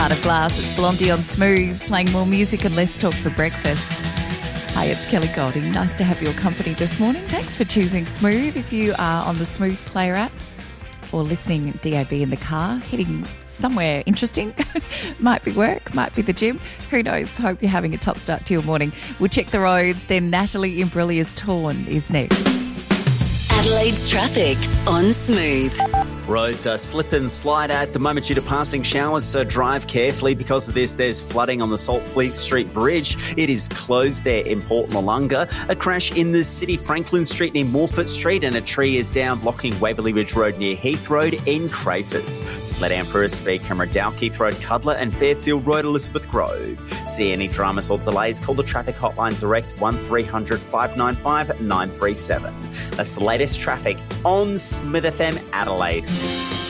Heart of Glass. It's Blondie on Smooth, playing more music and less talk for breakfast. Hi, it's Kelly Golding. Nice to have your company this morning. Thanks for choosing Smooth. If you are on the Smooth Player app or listening DAB in the car, heading somewhere interesting, might be work, might be the gym, who knows. Hope you're having a top start to your morning. We'll check the roads, then Natalie Imbruglia's Torn is next. Adelaide's traffic on Smooth. Roads are slip and slide at the moment due to passing showers, so drive carefully. Because of this, there's flooding on the Saltfleet Street Bridge. It is closed there in Port Noarlunga. A crash in the city, Franklin Street near Morford Street, and a tree is down blocking Waverley Ridge Road near Heath Road in Crafers. Slow down for a speed camera, Dalkeith Road, Cudler, and Fairfield Road, Elizabeth Grove. See any dramas or delays, call the traffic hotline direct 1300 595 937. That's the latest traffic on Smith FM Adelaide.